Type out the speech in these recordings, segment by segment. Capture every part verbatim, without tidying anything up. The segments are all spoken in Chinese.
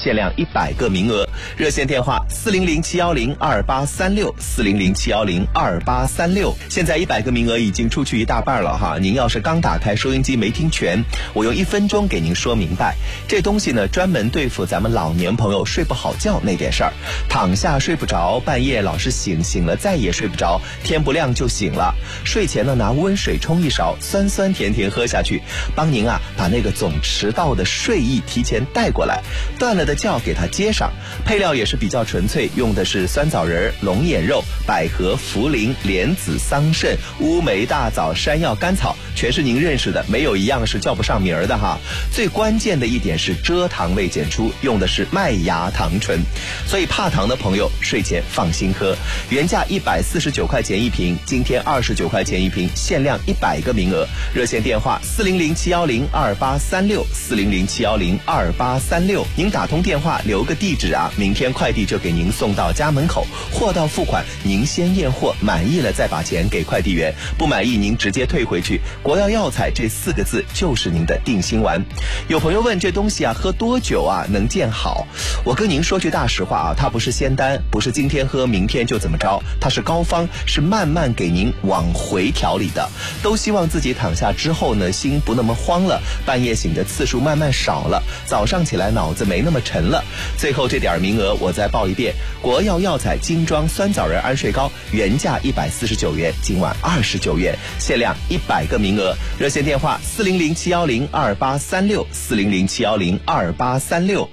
限量一百个名额。热线电话四零零七幺零二八三六四零零七幺零二八三六。现在一百个名额已经出去一大半了哈，您要是刚打开收音机没听全，我用一分钟给您说明白。这东西呢，专门对付咱们老年朋友睡不好觉那点事儿，躺下睡不着，半夜老是醒，醒了再也睡不着，天不亮就醒了。睡前呢，拿温水冲一勺，酸酸甜甜喝下去，帮您啊把那个总迟到的睡意提前带过来，断了的觉给它接上。配料也是比较纯粹，用的是酸枣仁、龙眼肉、百合、茯苓、莲子、桑葚、乌梅、大枣、山药、甘草，全是您认识的，没有一样是叫不上名儿的哈。最关键的一点是蔗糖未检出，用的是麦芽糖醇，所以怕糖的朋友睡前放心喝。原价一百四十九块钱一瓶，今天二十九块钱一瓶，限量一百个名额。热线电话四零零七幺零二八三六四零零七幺零二八三六。您打通电话留个地址啊，明天快递就给您送到家门口。货到付款，您先验货，满意了再把钱给快递员，不满意您直接退回去。国药药材这四个字就是您的定心丸。有朋友问这东西啊，喝多久啊能见好？我跟您说句大实话啊，它不是仙丹，不是今天喝明天就怎么着，它是膏方，是慢慢给您往回调理的。都希望自己躺下之后呢，心不那么慌了，半夜醒的次数慢慢少了，早上起来脑子没那么沉了。最后这点名额我再报一遍，国药药材精装酸枣仁安睡膏，原价一百四十九元，今晚二十九元，限量一百个名额。热线电话四零零七幺零二八三六四零零七幺零二八三六。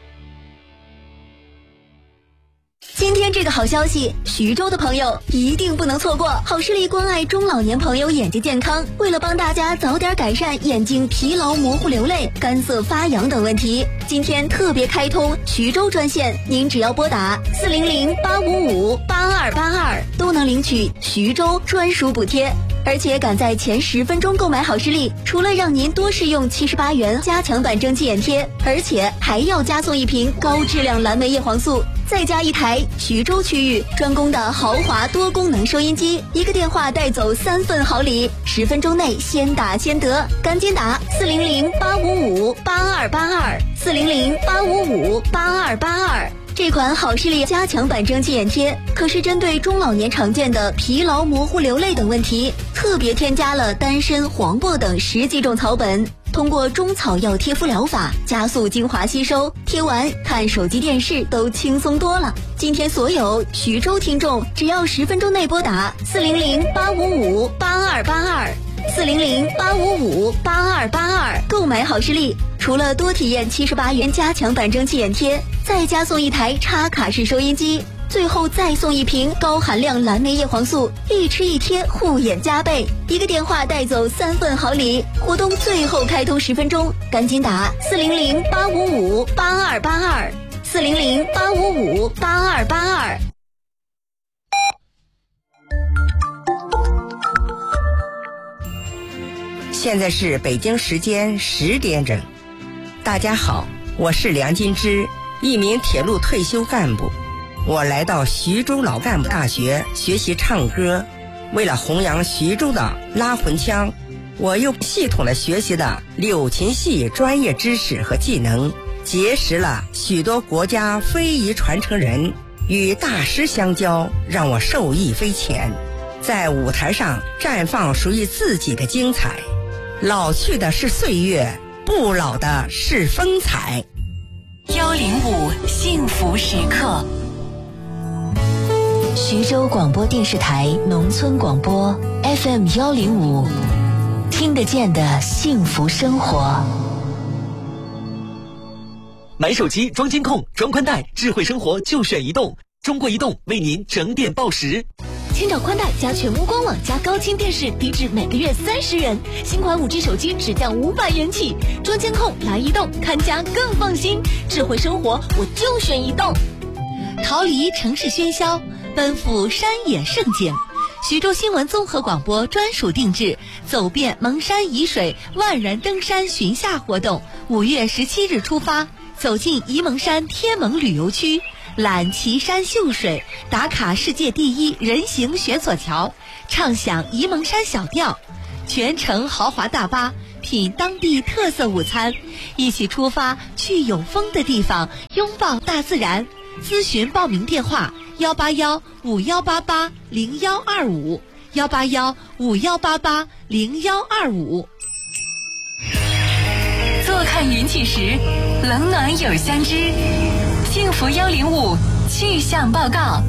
今天这个好消息，徐州的朋友一定不能错过。好视力关爱中老年朋友眼睛健康，为了帮大家早点改善眼睛疲劳、模糊、流泪、干涩、发痒等问题，今天特别开通徐州专线，您只要拨打四零零八五五八二八二，都能领取徐州专属补贴。而且赶在前十分钟购买好视力，除了让您多试用七十八元加强版蒸汽眼贴，而且还要加送一瓶高质量蓝莓叶黄素，再加一台徐州区域专供的豪华多功能收音机，一个电话带走三份好礼，十分钟内先打先得，赶紧打四零零八五五八二八二四零零八五五八二八二。这款好视力加强版蒸汽眼贴可是针对中老年常见的疲劳、模糊、流泪等问题，特别添加了丹参、黄柏等十几种草本，通过中草药贴敷疗法加速精华吸收，贴完看手机电视都轻松多了。今天所有徐州听众只要十分钟内拨打四零零八五五八二八二四零零八五五八二八二购买好视力，除了多体验七十八元加强版蒸汽眼贴，再加送一台插卡式收音机，最后再送一瓶高含量蓝莓叶黄素，一吃一贴护眼加倍，一个电话带走三份好礼。活动最后开通十分钟，赶紧打四零零八五五八二八二四零零八五五八二八二。 现在是北京时间十点整。大家好，我是梁金枝，一名铁路退休干部。我来到徐州老干部大学学习唱歌，为了弘扬徐州的拉魂腔，我又系统的学习的柳琴戏专业知识和技能，结识了许多国家非遗传承人，与大师相交，让我受益匪浅，在舞台上绽放属于自己的精彩。老去的是岁月，不老的是风采。 幺零五幸福时刻， 徐州广播电视台农村广播 F M 幺零五，听得见的幸福生活。 买手机装监控、装宽带，智慧生活就选移动。中国移动为您整点报时。 千兆宽带加全屋光网加高清电视，低至每个月三十元。新款 五 G 手机只降五百元起。装监控来移动，看家更放心。智慧生活我就选移动。逃离城市喧嚣，奔赴山野胜景。徐州新闻综合广播专属定制走遍蒙山沂水万人登山巡夏活动，五月十七日出发，走进沂蒙山天蒙旅游区，览奇山秀水，打卡世界第一人行悬索桥，畅享沂蒙山小调，全程豪华大巴品当地特色午餐，一起出发去有风的地方，拥抱大自然。咨询报名电话：幺八幺五幺八八零幺二五，幺八幺五幺八八零幺二五。 坐看云起时，冷暖有相知。幸福幺零五气象报告。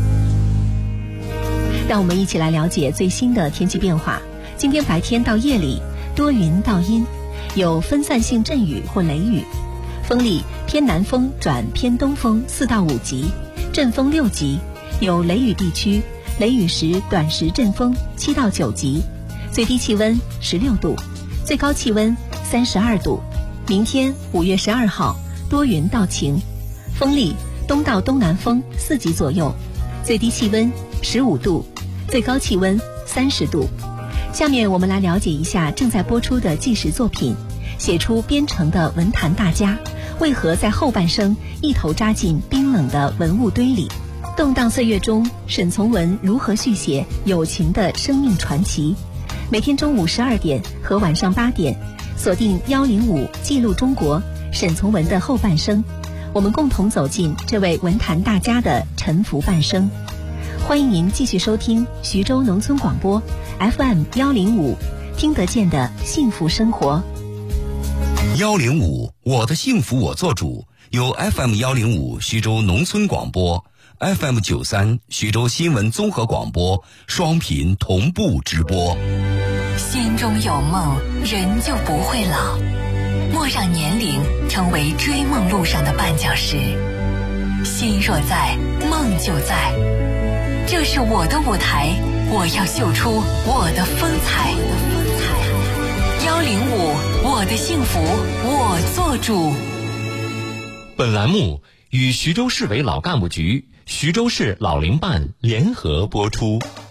让我们一起来了解最新的天气变化。今天白天到夜里多云到阴，有分散性阵雨或雷雨，风力偏南风转偏东风四到五级，阵风六级，有雷雨地区，雷雨时短时阵风七到九级，最低气温十六度，最高气温三十二度。明天五月十二号多云到晴，风力东到东南风四级左右，最低气温十五度，最高气温三十度。下面我们来了解一下正在播出的纪实作品，写出边城的文坛大家为何在后半生一头扎进冰冷的文物堆里。动荡岁月中，沈从文如何续写友情的生命传奇。每天中午十二点和晚上八点，锁定幺零五记录中国沈从文的后半生，我们共同走进这位文坛大家的沉浮半生。欢迎您继续收听徐州农村广播 F M 幺零五，听得见的幸福生活。 幺零五，我的幸福我做主，由 F M 幺零五徐州农村广播、F M 九三徐州新闻综合广播双频同步直播。 心中有梦，人就不会老。莫让年龄成为追梦路上的绊脚石。心若在，梦就在。这是我的舞台，我要秀出我的风采。幺零五，我的幸福我做主。 本栏目与徐州市委老干部局、徐州市老龄办联合播出。